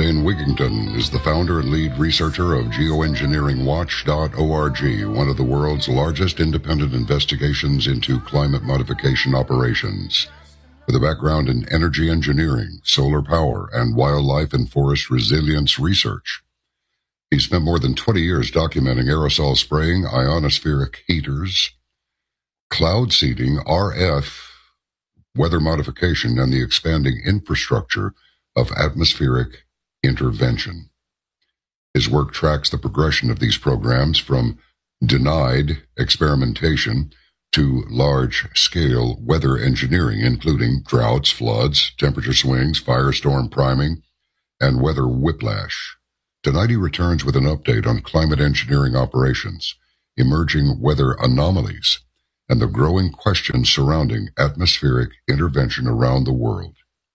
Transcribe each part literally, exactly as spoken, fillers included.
Dane Wigington is the founder and lead researcher of geoengineering watch dot org, one of the world's largest independent investigations into climate modification operations. With a background in energy engineering, solar power, and wildlife and forest resilience research, he spent more than twenty years documenting aerosol spraying, ionospheric heaters, cloud seeding, R F, weather modification, and the expanding infrastructure of atmospheric intervention. His work tracks the progression of these programs from denied experimentation to large-scale weather engineering, including droughts, floods, temperature swings, firestorm priming, and weather whiplash. Tonight he returns with an update on climate engineering operations, emerging weather anomalies, and the growing questions surrounding atmospheric intervention around the world.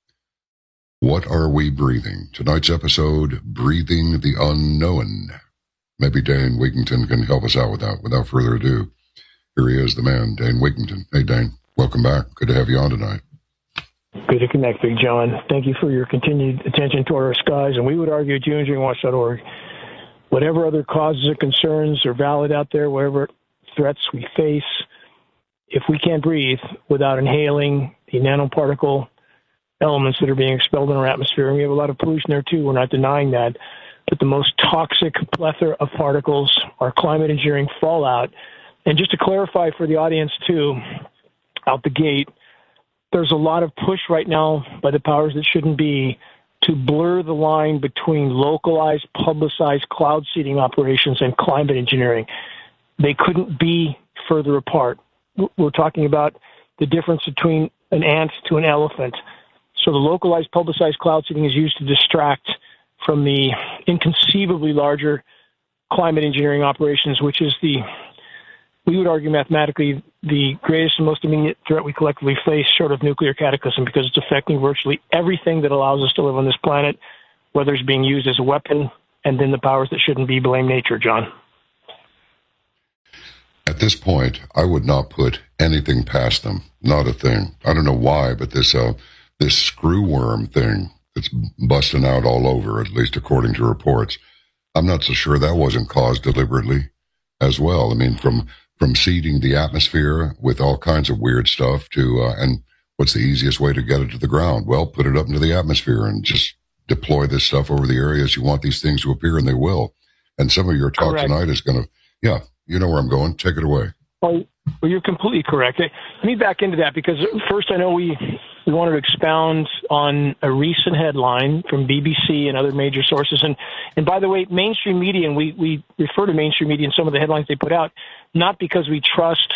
What are we breathing? Tonight's episode, Breathing the Unknown. Maybe Dane Wigington can help us out with that. Without further ado, here he is, the man, Dane Wigington. Hey, Dane, welcome back. Good to have you on tonight. Good to connect, Big John. Thank you for your continued attention toward our skies. And we would argue at geoengineering watch dot org, whatever other causes or concerns are valid out there, whatever threats we face, if we can't breathe without inhaling the nanoparticle elements that are being expelled in our atmosphere, and we have a lot of pollution there too, we're not denying that, but the most toxic plethora of particles are climate engineering fallout. And just to clarify for the audience too, out the gate, there's a lot of push right now by the powers that shouldn't be to blur the line between localized, publicized cloud seeding operations and climate engineering. They couldn't be further apart. We're talking about the difference between an ant to an elephant. So the localized, publicized cloud seeding is used to distract from the inconceivably larger climate engineering operations, which is the, we would argue mathematically, the greatest and most immediate threat we collectively face short of nuclear cataclysm, because it's affecting virtually everything that allows us to live on this planet, whether it's being used as a weapon, and then the powers that shouldn't be blame nature, John. At this point, I would not put anything past them. Not a thing. I don't know why, but this uh, this screw worm thing that's busting out all over, at least according to reports, I'm not so sure that wasn't caused deliberately as well. I mean, from from seeding the atmosphere with all kinds of weird stuff to, uh, and what's the easiest way to get it to the ground? Well, put it up into the atmosphere and just deploy this stuff over the areas you want these things to appear, and they will. And some of your talk Correct. Tonight is going to, yeah, you know where I'm going. Take it away. Well, well, you're completely correct. Let me back into that, because first I know we, we wanted to expound on a recent headline from B B C and other major sources. And, and by the way, mainstream media, and we, we refer to mainstream media in some of the headlines they put out, not because we trust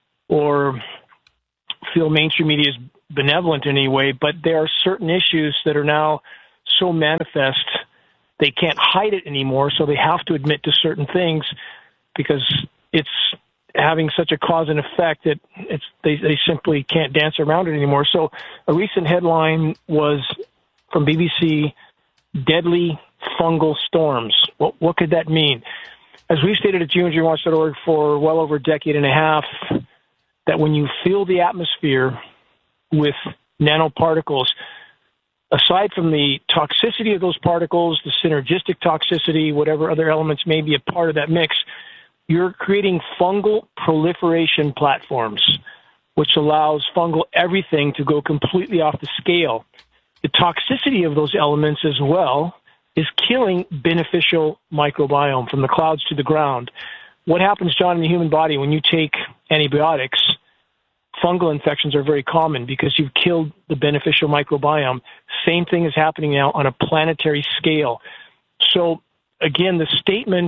or feel mainstream media is benevolent in any way, but there are certain issues that are now so manifest they can't hide it anymore, so they have to admit to certain things because it's having such a cause and effect that it's they, they simply can't dance around it anymore. So a recent headline was from B B C, deadly fungal storms. What, what could that mean? As we've stated at geoengineering watch dot org for well over a decade and a half, that when you fill the atmosphere with nanoparticles, aside from the toxicity of those particles, the synergistic toxicity, whatever other elements may be a part of that mix, you're creating fungal proliferation platforms, which allows fungal everything to go completely off the scale. The toxicity of those elements as well is killing beneficial microbiome from the clouds to the ground. What happens, John, in the human body when you take antibiotics? Fungal infections are very common because you've killed the beneficial microbiome. Same thing is happening now on a planetary scale. So, again, the statement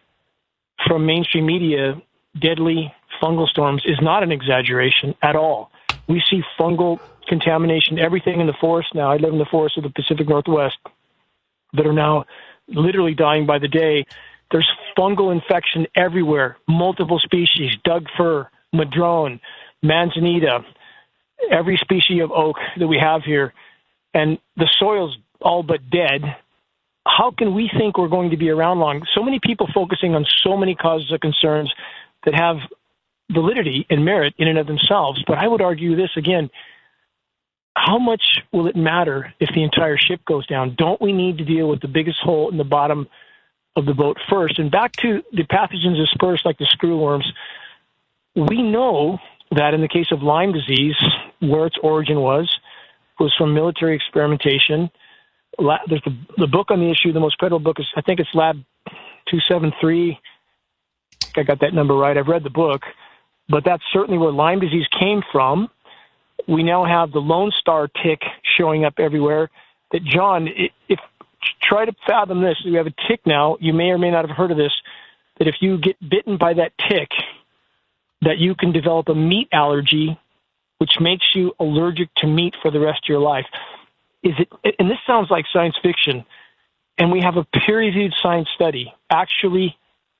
from mainstream media, deadly fungal storms, is not an exaggeration at all. We see fungal contamination, everything in the forest now. I live in the forests of the Pacific Northwest that are now literally dying by the day. There's fungal infection everywhere, multiple species, Doug fir, madrone, manzanita, every species of oak that we have here, and the soil's all but dead. How can we think we're going to be around long? So many people focusing on so many causes of concerns that have validity and merit in and of themselves. But I would argue this again, how much will it matter if the entire ship goes down? Don't we need to deal with the biggest hole in the bottom of the boat first? And back to the pathogens dispersed like the screwworms, we know that in the case of Lyme disease, where its origin was, was from military experimentation. There's the, the book on the issue, the most credible book is, I think it's Lab two seventy-three. I got that number right. I've read the book, but that's certainly where Lyme disease came from. We now have the Lone Star tick showing up everywhere. That, John, if try to fathom this. We have a tick now. You may or may not have heard of this, that if you get bitten by that tick, that you can develop a meat allergy, which makes you allergic to meat for the rest of your life. Is it? And this sounds like science fiction, and we have a peer-reviewed science study actually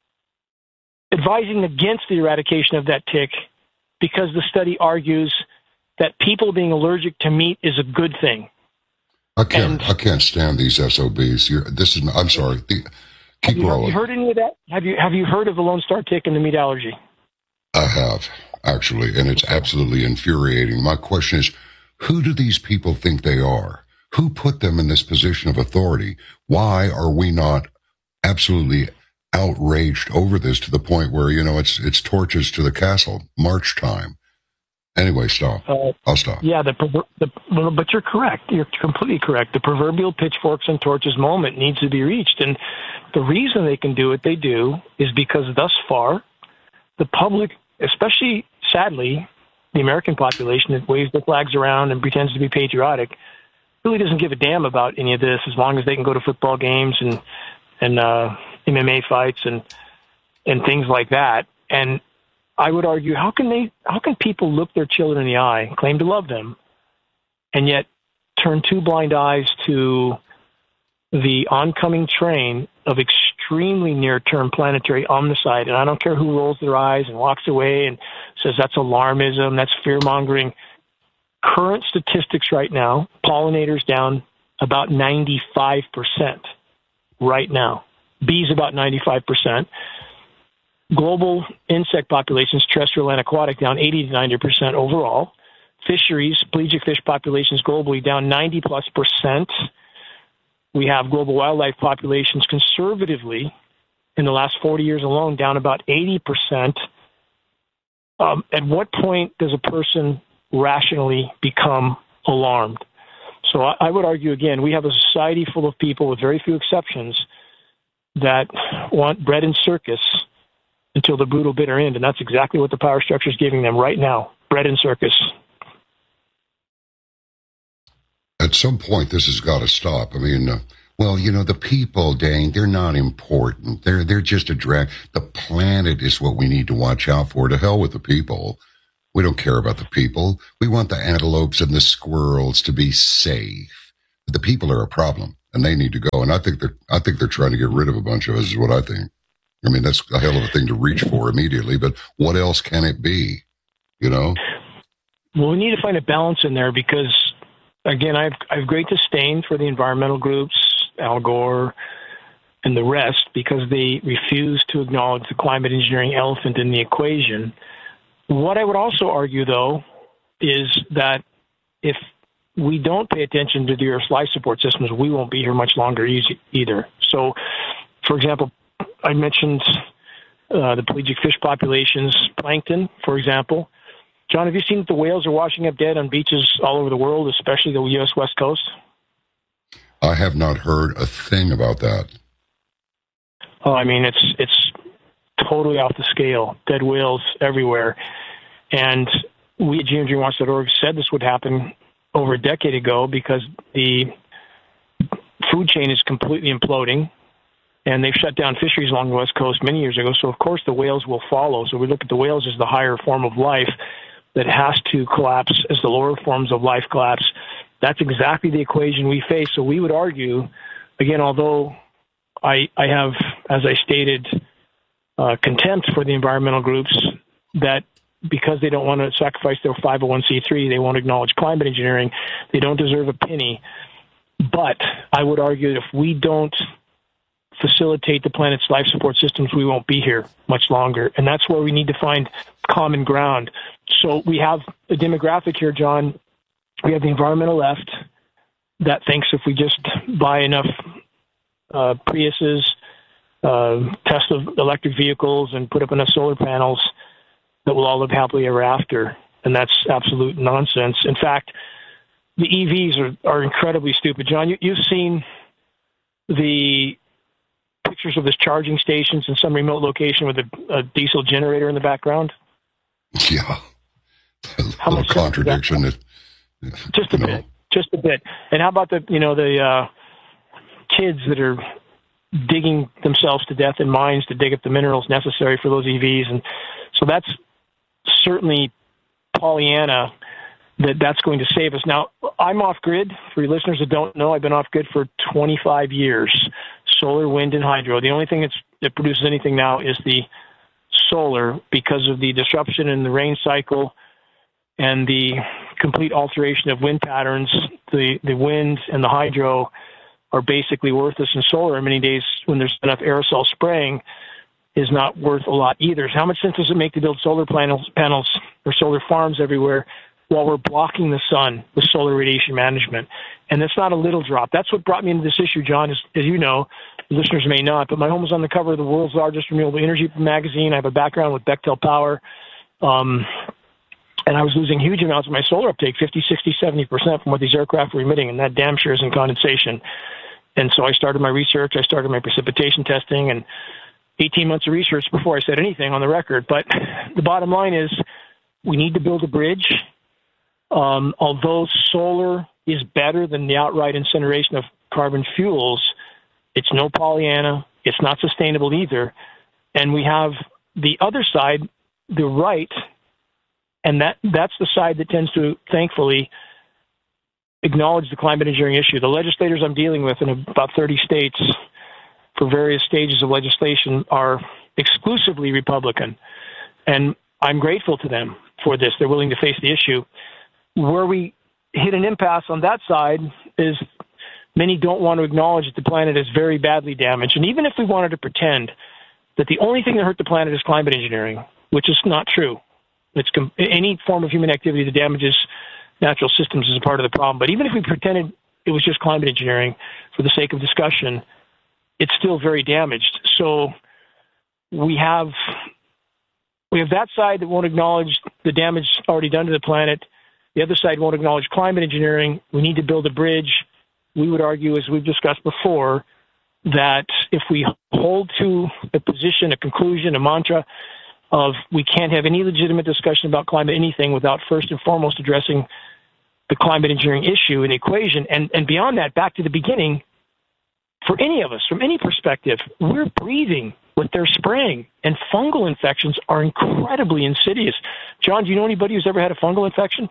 advising against the eradication of that tick because the study argues that people being allergic to meat is a good thing. I can't. And, I can't stand these S O Bs. You're, this is. I'm sorry. The, keep have you, rolling. Have you heard any of that? Have you Have you heard of the Lone Star tick and the meat allergy? I have, actually, and it's absolutely infuriating. My question is, who do these people think they are? Who put them in this position of authority? Why are we not absolutely outraged over this to the point where, you know, it's it's torches to the castle, march time? Anyway, stop. Uh, I'll stop. Yeah, the, the but you're correct. You're completely correct. The proverbial pitchforks and torches moment needs to be reached. And the reason they can do what they do is because thus far, the public, especially, sadly, the American population that waves the flags around and pretends to be patriotic, really doesn't give a damn about any of this as long as they can go to football games and and uh, M M A fights and and things like that. And I would argue, how can they? How can people look their children in the eye, claim to love them, and yet turn two blind eyes to the oncoming train of extremely near-term planetary omnicide? And I don't care who rolls their eyes and walks away and says that's alarmism, that's fear-mongering. Current statistics right now, pollinators down about ninety-five percent right now. Bees about ninety-five percent. Global insect populations, terrestrial and aquatic, down eighty to ninety percent overall. Fisheries, pelagic fish populations globally down ninety plus percent. We have global wildlife populations conservatively in the last forty years alone down about eighty percent. Um, at what point does a person rationally become alarmed? So I, I would argue, again, we have a society full of people, with very few exceptions, that want bread and circus until the brutal bitter end, and that's exactly what the power structure is giving them right now, bread and circus. At some point, this has got to stop. I mean, uh, well, you know, the people, dang, they're not important. They're they're just a drag. The planet is what we need to watch out for. To hell with the people. We don't care about the people. We want the antelopes and the squirrels to be safe. But the people are a problem, and they need to go. And I think they're I think they're trying to get rid of a bunch of us, is what I think. I mean, that's a hell of a thing to reach for immediately, but what else can it be, you know? Well, we need to find a balance in there because, again, I have, I have great disdain for the environmental groups, Al Gore, and the rest, because they refuse to acknowledge the climate engineering elephant in the equation. What I would also argue, though, is that if we don't pay attention to the Earth's life support systems, we won't be here much longer either. So, for example, I mentioned uh, the pelagic fish populations, plankton, for example. John, have you seen that the whales are washing up dead on beaches all over the world, especially the U S West Coast? I have not heard a thing about that. Oh, I mean, it's it's totally off the scale. Dead whales everywhere. And we at geoengineering watch dot org said this would happen over a decade ago because the food chain is completely imploding. And they've shut down fisheries along the West Coast many years ago. So, of course, the whales will follow. So we look at the whales as the higher form of life that has to collapse as the lower forms of life collapse. That's exactly the equation we face. So we would argue, again, although I, I have, as I stated, uh, contempt for the environmental groups, that because they don't want to sacrifice their five oh one c three, they won't acknowledge climate engineering, they don't deserve a penny. But I would argue that if we don't facilitate the planet's life support systems, we won't be here much longer. And that's where we need to find common ground. So we have a demographic here, John, We have the environmental left that thinks if we just buy enough uh, Priuses, uh, Tesla electric vehicles, and put up enough solar panels, that we'll all live happily ever after. And that's absolute nonsense. In fact, the E Vs are, are incredibly stupid. John, you, you've seen the pictures of this charging stations in some remote location with a, a diesel generator in the background? Yeah. How much contradiction? Is, just a bit. Know. Just a bit. And how about the, you know, the uh, kids that are digging themselves to death in mines to dig up the minerals necessary for those E Vs? And so that's certainly Pollyanna, that that's going to save us. Now, I'm off-grid. For your listeners that don't know, I've been off-grid for twenty-five years. Solar, wind, and hydro. The only thing that's, that produces anything now is the solar, because of the disruption in the rain cycle and the complete alteration of wind patterns. The, the wind and the hydro are basically worthless in solar. And many days when there's enough aerosol spraying is not worth a lot either. So how much sense does it make to build solar panels, panels or solar farms everywhere while we're blocking the sun with solar radiation management? And that's not a little drop. That's what brought me into this issue, John, as, as you know. Listeners may not, but my home was on the cover of the world's largest renewable energy magazine. I have a background with Bechtel Power. Um, and I was losing huge amounts of my solar uptake, fifty, sixty, seventy percent from what these aircraft were emitting, and that damn sure isn't condensation. And so I started my research. I started my precipitation testing, and eighteen months of research before I said anything on the record. But the bottom line is we need to build a bridge. Um, although solar is better than the outright incineration of carbon fuels, it's no Pollyanna. It's not sustainable either. And we have the other side, the right, and that that's the side that tends to, thankfully, acknowledge the climate engineering issue. The legislators I'm dealing with in about thirty states for various stages of legislation are exclusively Republican. And I'm grateful to them for this. They're willing to face the issue. Where we hit an impasse on that side is many don't want to acknowledge that the planet is very badly damaged. And even if we wanted to pretend that the only thing that hurt the planet is climate engineering, which is not true. It's com- any form of human activity that damages natural systems is a part of the problem. But even if we pretended it was just climate engineering for the sake of discussion, it's still very damaged. So we have we have that side that won't acknowledge the damage already done to the planet. The other side won't acknowledge climate engineering. We need to build a bridge. We would argue, as we've discussed before, that if we hold to a position, a conclusion, a mantra of we can't have any legitimate discussion about climate anything without first and foremost addressing the climate engineering issue and equation, and, and beyond that, back to the beginning, for any of us, from any perspective, we're breathing what they're spraying, and fungal infections are incredibly insidious. John, do you know anybody who's ever had a fungal infection?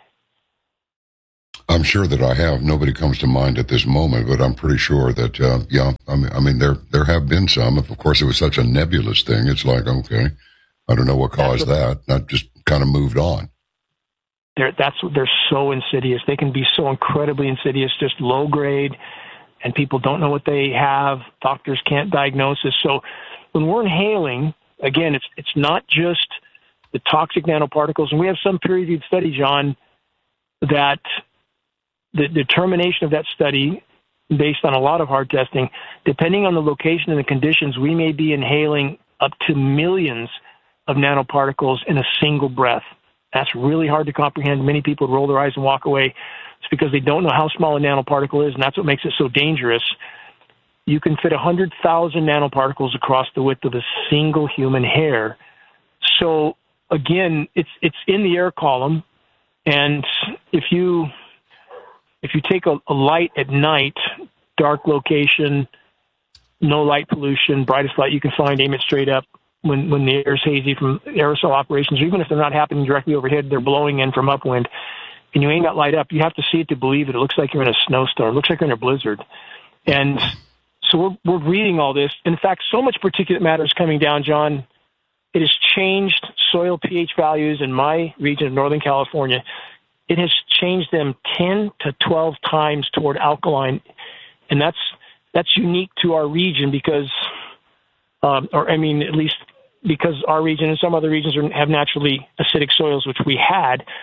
I'm sure that I have. Nobody comes to mind at this moment, but I'm pretty sure that, uh, yeah, I mean, I mean, there there have been some. Of course, it was such a nebulous thing. It's like, okay, I don't know what caused that. That just kind of moved on. They're, that's they're so insidious. They can be so incredibly insidious, just low grade, and people don't know what they have. Doctors can't diagnose this. So when we're inhaling, again, it's it's not just the toxic nanoparticles. And we have some peer-reviewed study, John, that the determination of that study, based on a lot of hard testing, depending on the location and the conditions, we may be inhaling up to millions of nanoparticles in a single breath. That's really hard to comprehend. Many people roll their eyes and walk away. It's because they don't know how small a nanoparticle is, and that's what makes it so dangerous. You can fit one hundred thousand nanoparticles across the width of a single human hair. So, again, it's it's in the air column, and if you... If you take a, a light at night, dark location, no light pollution, brightest light you can find, aim it straight up when, when the air is hazy from aerosol operations, or even if they're not happening directly overhead, they're blowing in from upwind, and you aim that light up, you have to see it to believe it. It looks like you're in a snowstorm. It looks like you're in a blizzard. And so we're, we're reading all this. In fact, so much particulate matter is coming down, John. It has changed soil pH values in my region of Northern California. It has changed them ten to twelve times toward alkaline, and that's that's unique to our region because, um, or I mean, at least because our region and some other regions are, have naturally acidic soils, which we had.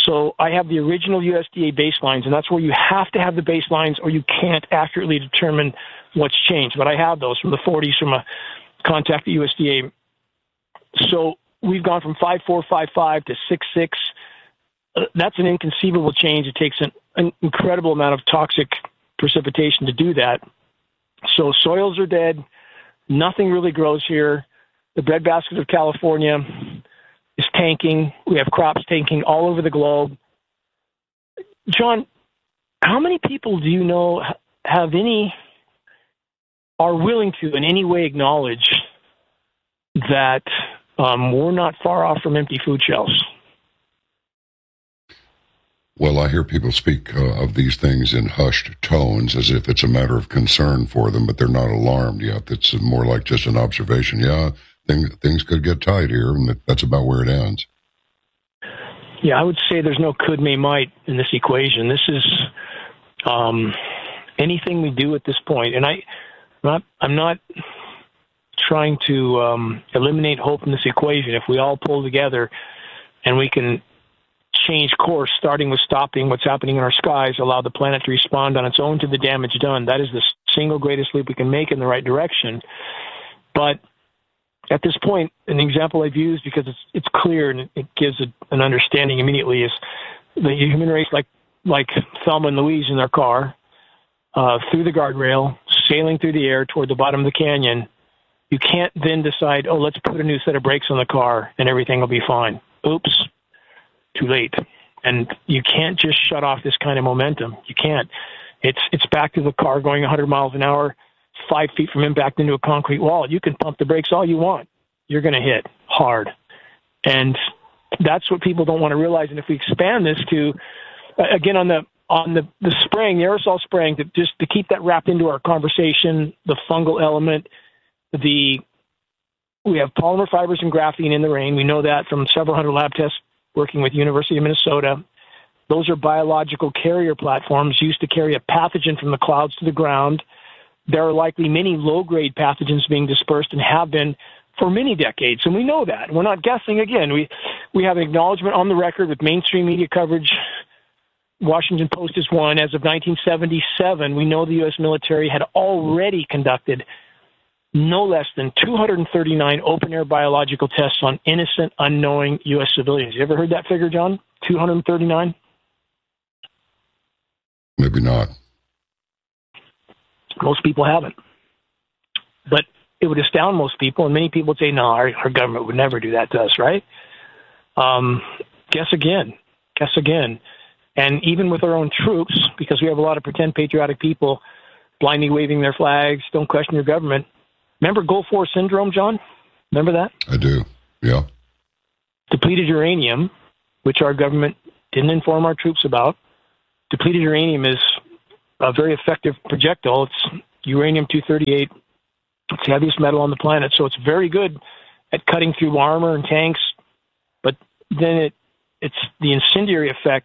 So I have the original U S D A baselines, and that's where you have to have the baselines or you can't accurately determine what's changed. But I have those from the forties from a contact at U S D A. So we've gone from five four five five to six six. Uh, that's an inconceivable change. It takes an, an incredible amount of toxic precipitation to do that. So soils are dead. Nothing really grows here. The breadbasket of California is tanking. We have crops tanking all over the globe. John, how many people do you know have any, are willing to in any way acknowledge that um, we're not far off from empty food shelves? Well, I hear people speak uh, of these things in hushed tones as if it's a matter of concern for them, but they're not alarmed yet. It's more like just an observation. Yeah, things, things could get tight here, and that's about where it ends. Yeah, I would say there's no could, may, might in this equation. This is um, anything we do at this point. And I, I'm not, I'm not trying to um, eliminate hope in this equation. If we all pull together and we can change course, starting with stopping what's happening in our skies, allow the planet to respond on its own to the damage done. That is the single greatest leap we can make in the right direction. But at this point, an example I've used because it's it's clear and it gives a, an understanding immediately is the human race, like like Thelma and Louise in their car, uh, through the guardrail, sailing through the air toward the bottom of the canyon. You can't then decide, oh, let's put a new set of brakes on the car and everything will be fine. Oops. Too late. And you can't just shut off this kind of momentum. You can't. It's it's back to the car going one hundred miles an hour, five feet from impact into a concrete wall. You can pump the brakes all you want. You're going to hit hard. And that's what people don't want to realize. And if we expand this to, again, on the on the, the spraying, the aerosol spraying, to just to keep that wrapped into our conversation, the fungal element, the we have polymer fibers and graphene in the rain. We know that from several hundred lab tests working with University of Minnesota. Those are biological carrier platforms used to carry a pathogen from the clouds to the ground. There are likely many low-grade pathogens being dispersed and have been for many decades, and we know that. We're not guessing again. We we have an acknowledgement on the record with mainstream media coverage. Washington Post is one. As of nineteen seventy-seven, we know the U S military had already conducted no less than two hundred thirty-nine open-air biological tests on innocent, unknowing U S civilians. You ever heard that figure, John? two hundred thirty-nine? Maybe not. Most people haven't. But it would astound most people, and many people would say, no, our, our government would never do that to us, right? Um, guess again. Guess again. And even with our own troops, because we have a lot of pretend patriotic people blindly waving their flags, don't question your government. Remember Gulf War syndrome, John? Remember that? I do, yeah. Depleted uranium, which our government didn't inform our troops about. Depleted uranium is a very effective projectile. It's uranium two thirty-eight. It's the heaviest metal on the planet, so it's very good at cutting through armor and tanks. But then it, it's the incendiary effect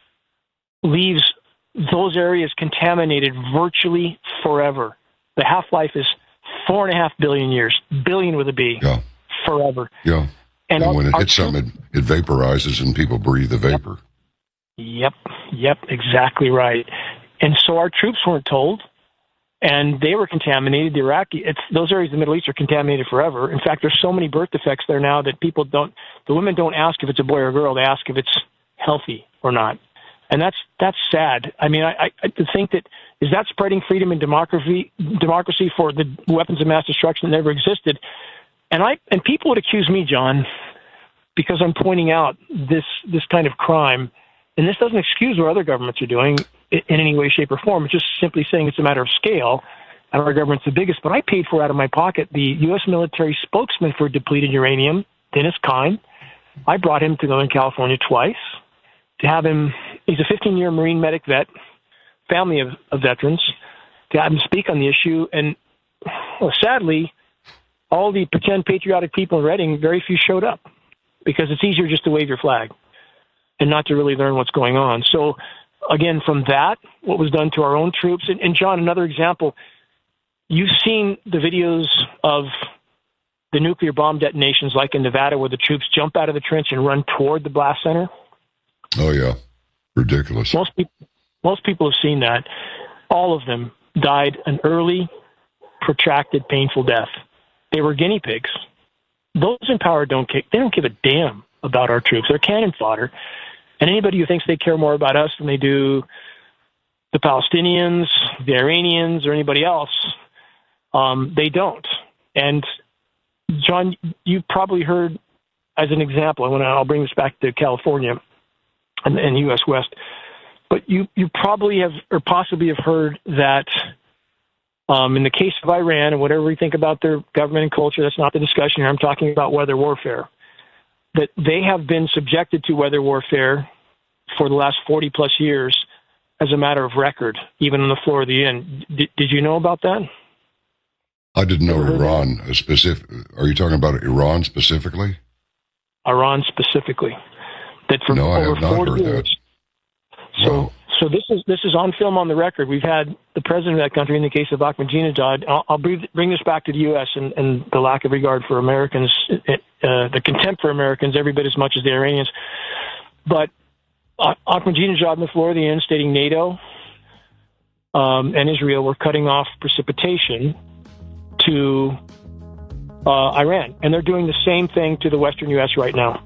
leaves those areas contaminated virtually forever. The half-life is four and a half billion years, billion with a B, yeah. Forever. Yeah. And, and when it hits something, it, it vaporizes and people breathe the vapor. Yep. Yep. Exactly right. And so our troops weren't told, and they were contaminated. The Iraqi, it's those areas of the Middle East are contaminated forever. In fact, there's so many birth defects there now that people don't, the women don't ask if it's a boy or a girl. They ask if it's healthy or not. And that's that's sad. I mean, I, I to think that, is that spreading freedom and democracy democracy for the weapons of mass destruction that never existed? And I and people would accuse me, John, because I'm pointing out this this kind of crime. And this doesn't excuse what other governments are doing in any way, shape, or form. It's just simply saying it's a matter of scale, and our government's the biggest. But I paid for out of my pocket the U S military spokesman for depleted uranium, Dennis Kine. I brought him to Northern California twice to have him. He's a fifteen-year Marine medic vet, family of, of veterans, to have him speak on the issue. And well, sadly, all the pretend patriotic people in Redding, very few showed up because it's easier just to wave your flag and not to really learn what's going on. So, again, from that, what was done to our own troops. And, and John, another example, you've seen the videos of the nuclear bomb detonations like in Nevada where the troops jump out of the trench and run toward the blast center. Oh, yeah. Ridiculous. Most people, most people have seen that. All of them died an early, protracted, painful death. They were guinea pigs. Those in power don't care. They don't give a damn about our troops. They're cannon fodder. And anybody who thinks they care more about us than they do the Palestinians, the Iranians, or anybody else, um, they don't. And John, you probably heard, as an example, and I'll bring this back to California and, and U S West, but you, you probably have, or possibly have heard that um, in the case of Iran, and whatever we think about their government and culture, that's not the discussion here. I'm talking about weather warfare, that they have been subjected to weather warfare for the last forty plus years as a matter of record, even on the floor of the inn. Did, did you know about that? I didn't know Iran specific. Are you talking about Iran specifically? Iran specifically. That for no, over I have not forty heard years. That. So, wow. so this is this is on film on the record. We've had the president of that country, in the case of Ahmadinejad. I'll, I'll bring, bring this back to the U S and, and the lack of regard for Americans, uh, the contempt for Americans, every bit as much as the Iranians. But uh, Ahmadinejad on the floor of the inn, stating NATO um, and Israel were cutting off precipitation to uh, Iran, and they're doing the same thing to the western U S right now.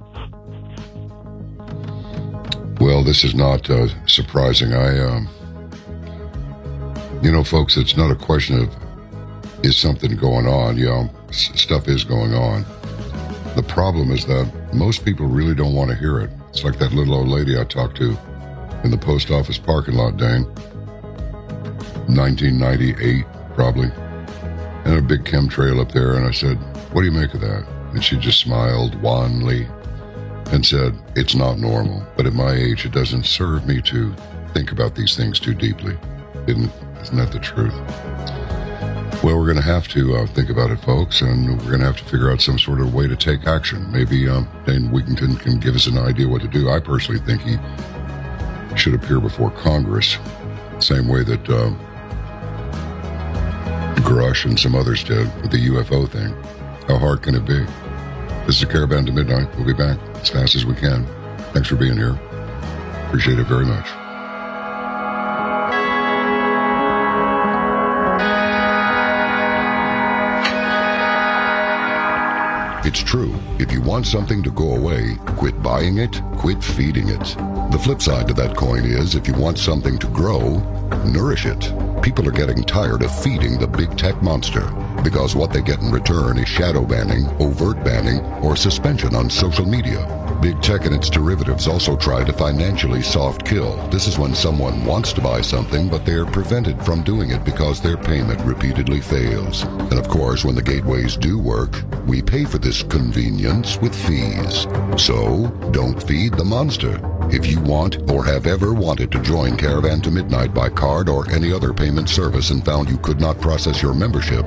Well, this is not uh, surprising. I, um, you know, folks, it's not a question of is something going on. You know, s- stuff is going on. The problem is that most people really don't want to hear it. It's like that little old lady I talked to in the post office parking lot, Dane. nineteen ninety-eight, probably. And a big chemtrail up there, and I said, what do you make of that? And she just smiled wanly and said, it's not normal, but at my age, it doesn't serve me to think about these things too deeply. Isn't, isn't that the truth? Well, we're going to have to uh, think about it, folks, and we're going to have to figure out some sort of way to take action. Maybe um, Dane Wigington can give us an idea what to do. I personally think he should appear before Congress, same way that uh, Grush and some others did with the U F O thing. How hard can it be? This is a Caravan to Midnight. We'll be back as fast as we can. Thanks for being here. Appreciate it very much. It's true. If you want something to go away, quit buying it, quit feeding it. The flip side to that coin is if you want something to grow, nourish it. People are getting tired of feeding the big tech monster because what they get in return is shadow banning, overt banning, or suspension on social media. Big tech and its derivatives also try to financially soft kill. This is when someone wants to buy something, but they're prevented from doing it because their payment repeatedly fails. And of course, when the gateways do work, we pay for this convenience with fees. So, don't feed the monster. If you want or have ever wanted to join Caravan to Midnight by card or any other payment service and found you could not process your membership,